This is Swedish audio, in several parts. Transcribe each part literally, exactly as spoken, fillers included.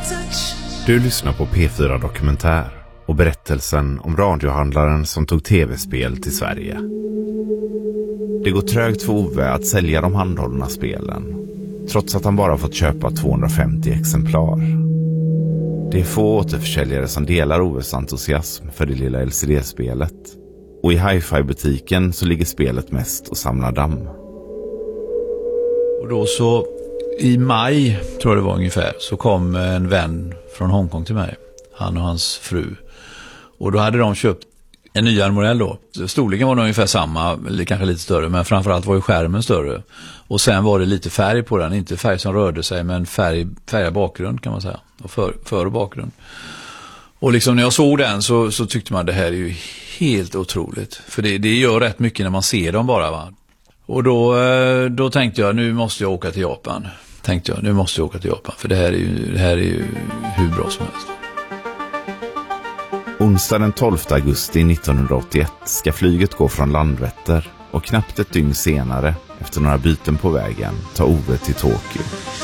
Du lyssnar på P fyra Dokumentär och berättelsen om radiohandlaren som tog tv-spel till Sverige. Det går trögt för Ove att sälja de handhållna spelen, trots att han bara fått köpa tvåhundrafemtio exemplar. Det är få återförsäljare som delar Oves entusiasm för det lilla L C D-spelet. Och i hi-fi-butiken så ligger spelet mest och samlar damm. Och då så i maj, tror jag det var ungefär, så kom en vän från Hongkong till mig. Han och hans fru. Och då hade de köpt en nyare modell då. Storleken var nog ungefär samma, eller kanske lite större, men framförallt var ju skärmen större. Och sen var det lite färg på den, inte färg som rörde sig, men färg, färgad bakgrund kan man säga. Och för, för och bakgrund. Och liksom när jag såg den så, så tyckte man det här är ju helt otroligt. För det, det gör rätt mycket när man ser dem bara, va. Och då, då tänkte jag, nu måste jag åka till Japan. Tänkte jag, nu måste jag åka till Japan. För det här är ju, det här är ju hur bra som helst. Onsdag den tolfte augusti nittonhundraåttioett ska flyget gå från Landvetter och knappt ett dygn senare, efter några byten på vägen, ta Ove till Tokyo.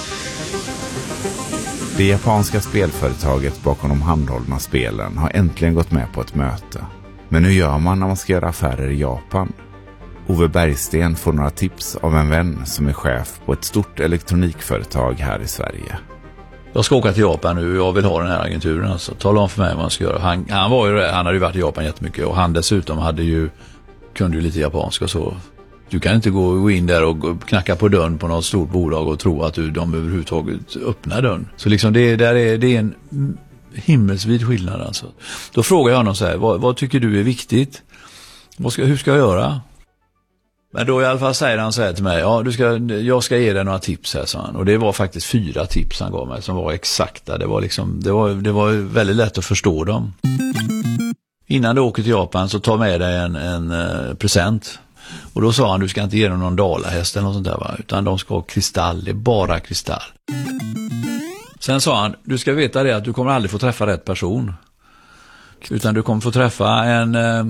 Det japanska spelföretaget bakom de handhållna spelen har äntligen gått med på ett möte. Men hur gör man när man ska göra affärer i Japan? Ove Bergsten får några tips av en vän som är chef på ett stort elektronikföretag här i Sverige. Jag ska åka till Japan nu, jag vill ha den här agenturen, alltså. Tala om för mig vad man ska göra. Han, han, var ju, han hade ju varit i Japan jättemycket och han dessutom hade ju, kunde ju lite japanska så. Du kan inte gå, gå in där och knacka på dörren på något stort bolag och tro att du, de överhuvudtaget öppnar dörren. Så liksom det, där är, det är en himmelsvid skillnad alltså. Då frågar jag honom så här, vad, vad tycker du är viktigt? Vad ska, hur ska jag göra? Men då i alla fall säger han så här till mig, ja, du ska, jag ska ge dig några tips här, sa han. Och det var faktiskt fyra tips han gav mig som var exakta. Det var liksom, det var, det var väldigt lätt att förstå dem. Innan du åker till Japan så ta med dig en, en uh, present. Och då sa han, du ska inte ge dem någon dalahäst eller något sånt där, va? Utan de ska ha kristall, det är bara kristall. Sen sa han, du ska veta det att du kommer aldrig få träffa rätt person. Utan du kommer få träffa en,